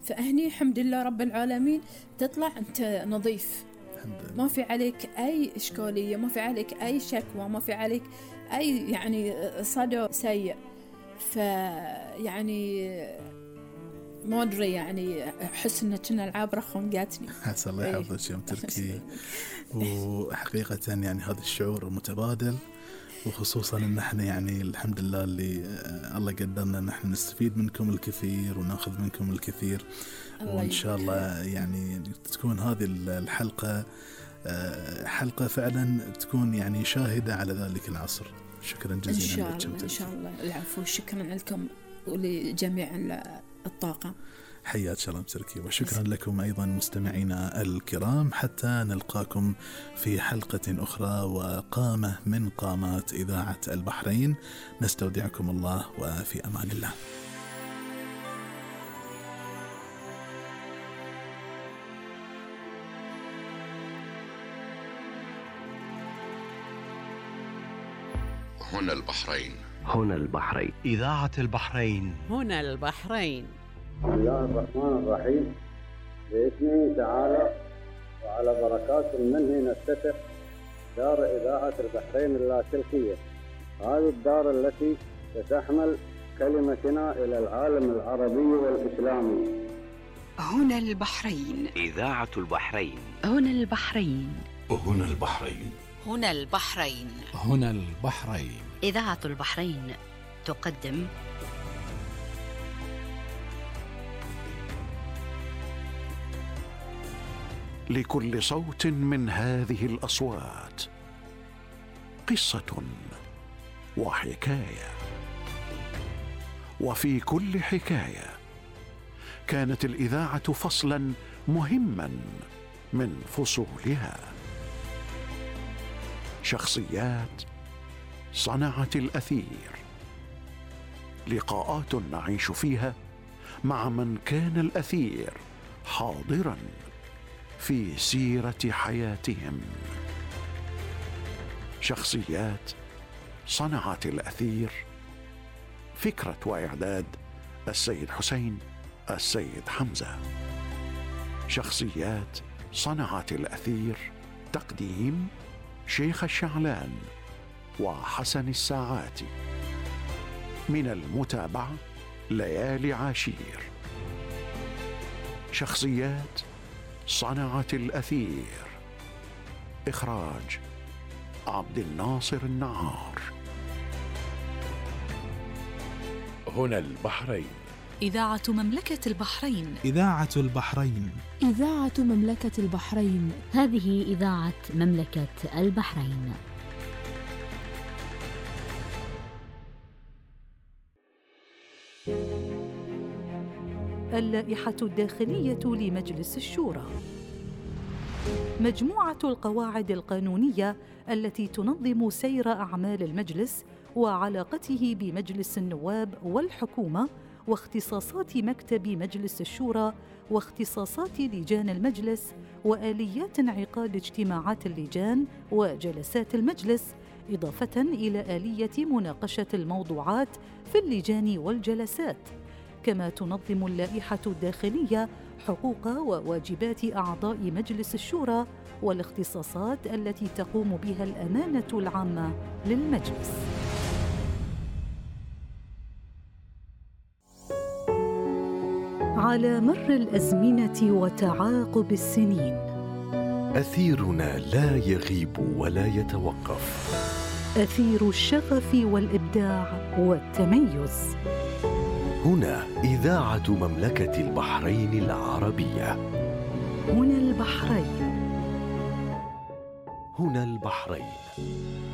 فهني الحمد لله رب العالمين تطلع أنت نظيف، ما في عليك أي إشكالية، ما في عليك أي شكوى، ما في عليك أي يعني صدى سيء. فيعني ما أدري، يعني أحس إن كنا العابرة خنقتني. عسى الله يحفظك يا تركي. وحقيقة يعني هذا الشعور متبادل، وخصوصا ان احنا يعني الحمد لله اللي الله قدرنا ان احنا نستفيد منكم الكثير وناخذ منكم الكثير. وان شاء الله يعني تكون هذه الحلقة حلقة فعلا تكون يعني شاهدة على ذلك العصر. شكرا جزيلا لكم. ان شاء الله. العفو، شكرا لكم ولجميع الطاقم. حياك الله تركي، وشكرا لكم أيضا مستمعينا الكرام، حتى نلقاكم في حلقة أخرى وقامة من قامات إذاعة البحرين. نستودعكم الله وفي أمان الله. هنا البحرين. هنا البحرين. إذاعة البحرين. هنا البحرين. بسم الله الرحمن الرحيم. باسمه تعالى وعلى بركات منه نفتتح دار إذاعة البحرين اللاسلكية. هذه الدار التي ستحمل كلمتنا إلى العالم العربي والإسلامي. هنا البحرين. إذاعة البحرين. هنا البحرين. هنا البحرين. هنا البحرين. هنا البحرين. إذاعة البحرين تقدم لكل صوت من هذه الأصوات قصة وحكاية، وفي كل حكاية كانت الإذاعة فصلا مهما من فصولها. شخصيات صنعت الأثير، لقاءات نعيش فيها مع من كان الأثير حاضرا في سيرة حياتهم. شخصيات صنعت الأثير، فكرة وإعداد السيد حسين السيد حمزة. شخصيات صنعت الأثير، تقديم شيخ الشعلان وحسن الساعاتي. من المتابعة ليالي عاشير. شخصيات صنعت الأثير، إخراج عبد الناصر النعار. هنا البحرين. إذاعة مملكة البحرين. إذاعة البحرين. إذاعة مملكة البحرين. هذه إذاعة مملكة البحرين. اللائحة الداخلية لمجلس الشورى، مجموعة القواعد القانونية التي تنظم سير أعمال المجلس وعلاقته بمجلس النواب والحكومة، واختصاصات مكتب مجلس الشورى، واختصاصات لجان المجلس، وآليات انعقاد اجتماعات اللجان وجلسات المجلس، إضافة إلى آلية مناقشة الموضوعات في اللجان والجلسات. كما تنظم اللائحة الداخلية حقوق وواجبات أعضاء مجلس الشورى والاختصاصات التي تقوم بها الأمانة العامة للمجلس. على مر الأزمنة وتعاقب السنين، أثيرنا لا يغيب ولا يتوقف، أثير الشغف والإبداع والتميز. هنا إذاعة مملكة البحرين العربية. هنا البحرين. هنا البحرين.